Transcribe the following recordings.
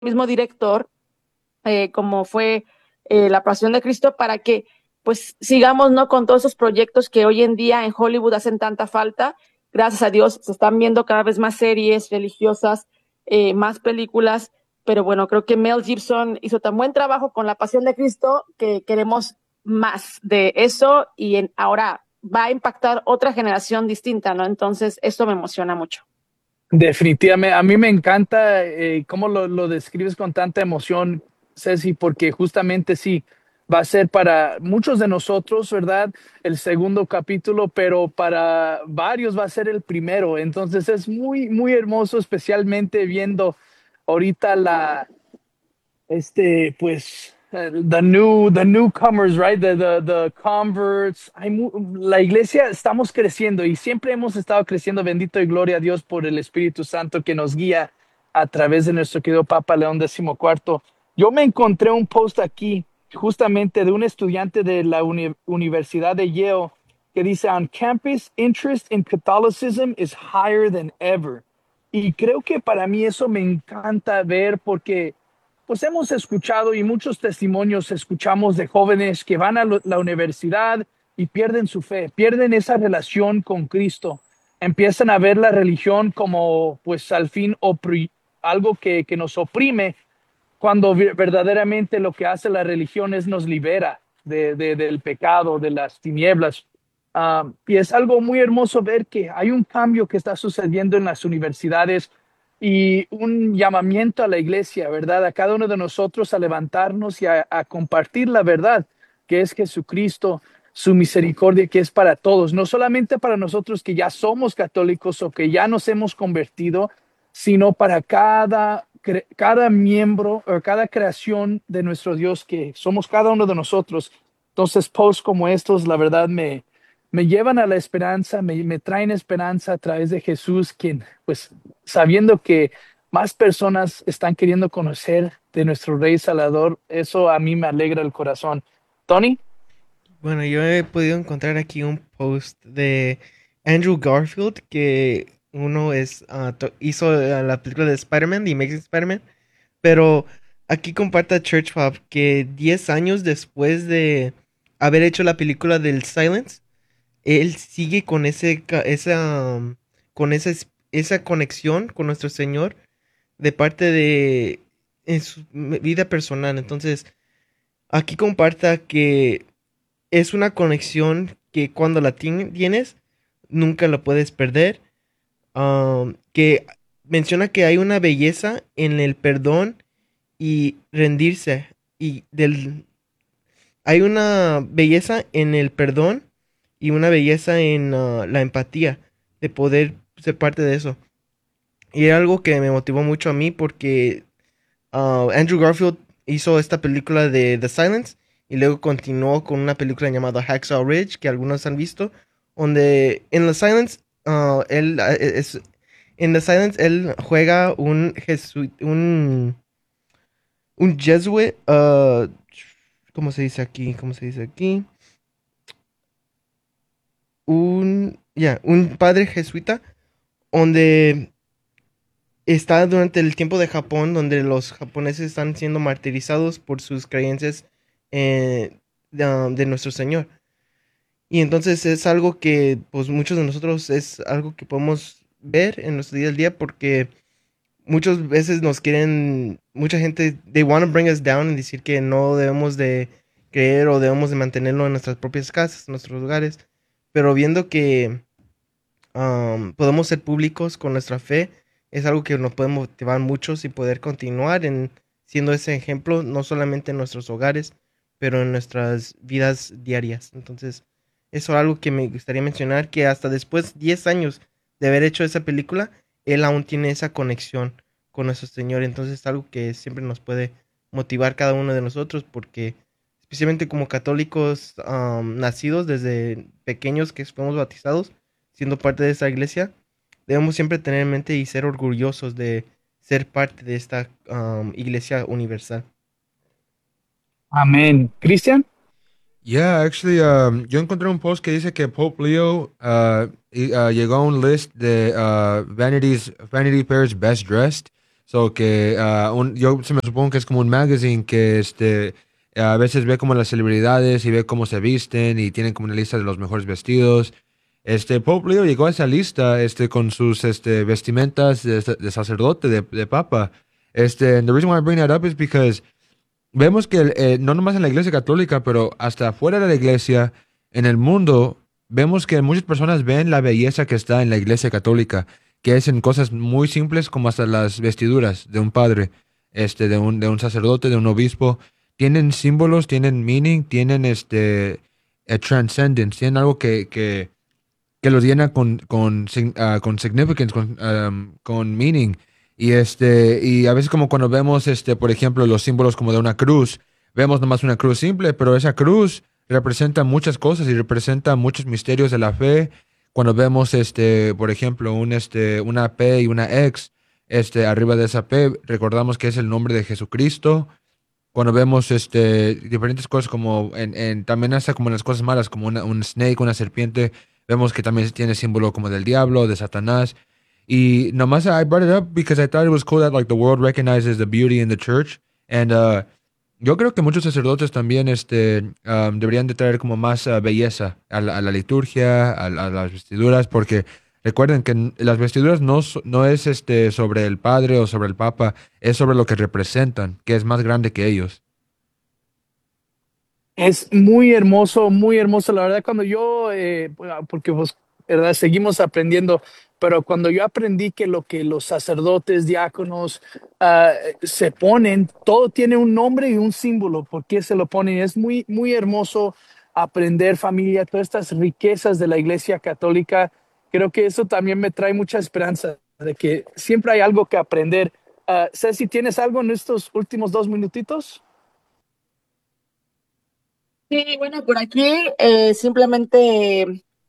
mismo director, como fue La Pasión de Cristo, para que pues sigamos, ¿no?, con todos esos proyectos que hoy en día en Hollywood hacen tanta falta. Gracias a Dios se están viendo cada vez más series religiosas, más películas, pero bueno, creo que Mel Gibson hizo tan buen trabajo con La Pasión de Cristo que queremos más de eso ahora va a impactar otra generación distinta, ¿no? Entonces, esto me emociona mucho. Definitivamente, a mí me encanta cómo lo describes con tanta emoción, Ceci, porque justamente sí, va a ser para muchos de nosotros, ¿verdad? El segundo capítulo, pero para varios va a ser el primero. Entonces es muy, muy hermoso, especialmente viendo ahorita pues, the newcomers, right? The converts. La iglesia estamos creciendo y siempre hemos estado creciendo. Bendito y gloria a Dios por el Espíritu Santo que nos guía a través de nuestro querido Papa León XIV. Yo me encontré un post aquí justamente de un estudiante de la Universidad de Yale que dice, on campus, interest in Catholicism is higher than ever. Y creo que para mí eso me encanta ver porque pues hemos escuchado y muchos testimonios escuchamos de jóvenes que van a la universidad y pierden su fe, pierden esa relación con Cristo, empiezan a ver la religión como pues al fin algo que nos oprime, cuando verdaderamente lo que hace la religión es nos libera del pecado, de las tinieblas. Y es algo muy hermoso ver que hay un cambio que está sucediendo en las universidades y un llamamiento a la iglesia, ¿verdad? A cada uno de nosotros a levantarnos y a compartir la verdad, que es Jesucristo, su misericordia, que es para todos, no solamente para nosotros que ya somos católicos o que ya nos hemos convertido, sino para cada miembro o cada creación de nuestro Dios, que somos cada uno de nosotros. Entonces, posts como estos, la verdad, me llevan a la esperanza, me traen esperanza a través de Jesús, quien, pues, sabiendo que más personas están queriendo conocer de nuestro Rey Salvador, eso a mí me alegra el corazón. Tony. Bueno, yo he podido encontrar aquí un post de Andrew Garfield que uno hizo la película de Spider-Man, The Amazing Spider-Man, pero aquí comparte a Church Pop que 10 años después de haber hecho la película del Silence, él sigue con esa conexión con nuestro Señor de parte de en su vida personal. Entonces, aquí comparta que es una conexión que cuando la tienes, nunca la puedes perder. Que menciona que hay una belleza en el perdón y rendirse. Hay una belleza en el perdón y una belleza en la empatía, de poder ser parte de eso. Y era algo que me motivó mucho a mí porque Andrew Garfield hizo esta película de The Silence y luego continuó con una película llamada Hacksaw Ridge que algunos han visto, donde en The Silence en The Silence él juega un Jesuit, ¿cómo se dice aquí? ¿Cómo se dice aquí? Un padre jesuita donde está durante el tiempo de Japón, donde los japoneses están siendo martirizados por sus creencias de nuestro Señor. Y entonces es algo que, pues, muchos de nosotros es algo que podemos ver en nuestro día a día porque muchas veces mucha gente, they want to bring us down y decir que no debemos de creer o debemos de mantenerlo en nuestras propias casas, en nuestros hogares, pero viendo que podemos ser públicos con nuestra fe, es algo que nos puede motivar muchos y poder continuar en siendo ese ejemplo, no solamente en nuestros hogares, pero en nuestras vidas diarias. Entonces, eso es algo que me gustaría mencionar, que hasta después, 10 años de haber hecho esa película, él aún tiene esa conexión con nuestro Señor. Entonces, es algo que siempre nos puede motivar cada uno de nosotros, porque especialmente como católicos nacidos desde pequeños que fuimos bautizados, siendo parte de esta iglesia, debemos siempre tener en mente y ser orgullosos de ser parte de esta iglesia universal. Amén. Cristian. Yeah, actually, yo encontré un post que dice que Pope Leo llegó a un list de Vanity Fair's Best Dressed. So que yo se me supongo que es como un magazine que a veces ve como las celebridades y ve cómo se visten y tienen como una lista de los mejores vestidos. Pope Leo llegó a esa lista con sus vestimentas de sacerdote, de papa. And the reason why I bring that up is because vemos que no nomás en la iglesia católica, pero hasta afuera de la iglesia, en el mundo, vemos que muchas personas ven la belleza que está en la iglesia católica, que es en cosas muy simples como hasta las vestiduras de un padre, de un sacerdote, de un obispo. Tienen símbolos, tienen meaning, tienen transcendence, tienen algo que los llena con significance, con meaning. Y a veces como cuando vemos, por ejemplo, los símbolos como de una cruz, vemos nomás una cruz simple, pero esa cruz representa muchas cosas y representa muchos misterios de la fe. Cuando vemos, por ejemplo, una P y una X, arriba de esa P, recordamos que es el nombre de Jesucristo. Cuando vemos, diferentes cosas como, también hasta como en las cosas malas, como un snake, una serpiente, vemos que también tiene símbolo como del diablo, de Satanás. Y nomás I brought it up because I thought it was cool that like the world recognizes the beauty in the church. And yo creo que muchos sacerdotes también deberían de traer como más belleza a la liturgia, a las vestiduras, porque recuerden que las vestiduras no es sobre el padre o sobre el papa, es sobre lo que representan, que es más grande que ellos. Es muy hermoso, la verdad, cuando yo, porque pues, ¿verdad? Seguimos aprendiendo, pero cuando yo aprendí que lo que los sacerdotes, diáconos se ponen, todo tiene un nombre y un símbolo, ¿por qué se lo ponen? Es muy, muy hermoso aprender, familia, todas estas riquezas de la Iglesia Católica. Creo que eso también me trae mucha esperanza de que siempre hay algo que aprender. Ceci, ¿tienes algo en estos últimos 2 minutitos? Sí, bueno, por aquí simplemente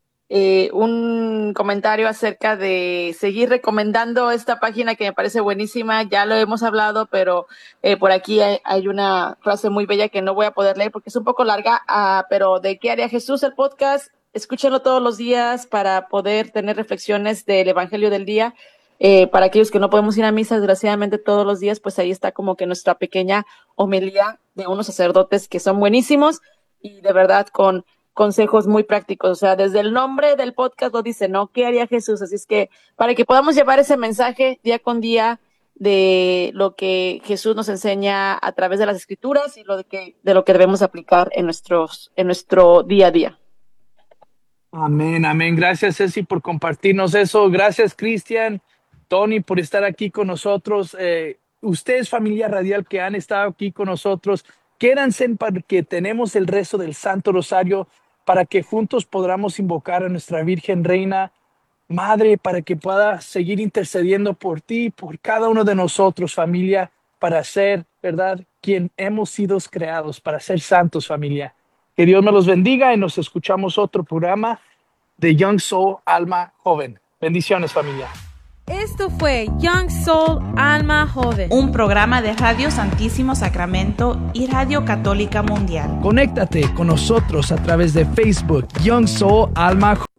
un comentario acerca de seguir recomendando esta página que me parece buenísima. Ya lo hemos hablado, pero por aquí hay una frase muy bella que no voy a poder leer porque es un poco larga, pero de ¿Qué haría Jesús? El podcast, escúchenlo todos los días para poder tener reflexiones del Evangelio del día. Para aquellos que no podemos ir a misa, desgraciadamente todos los días, pues ahí está como que nuestra pequeña homilía de unos sacerdotes que son buenísimos y de verdad con consejos muy prácticos. O sea, desde el nombre del podcast lo dice, ¿no? ¿Qué haría Jesús? Así es que para que podamos llevar ese mensaje día con día de lo que Jesús nos enseña a través de las Escrituras y de lo que debemos aplicar en nuestro día a día. Amén, amén. Gracias, Ceci, por compartirnos eso. Gracias, Cristian, Tony, por estar aquí con nosotros. Ustedes, familia radial, que han estado aquí con nosotros, quédense porque tenemos el rezo del Santo Rosario para que juntos podamos invocar a nuestra Virgen Reina, Madre, para que pueda seguir intercediendo por ti, por cada uno de nosotros, familia, para ser, ¿verdad?, quien hemos sido creados, para ser santos, familia. Que Dios me los bendiga y nos escuchamos otro programa de Young Soul Alma Joven. Bendiciones, familia. Esto fue Young Soul Alma Joven, un programa de Radio Santísimo Sacramento y Radio Católica Mundial. Conéctate con nosotros a través de Facebook Young Soul Alma Joven.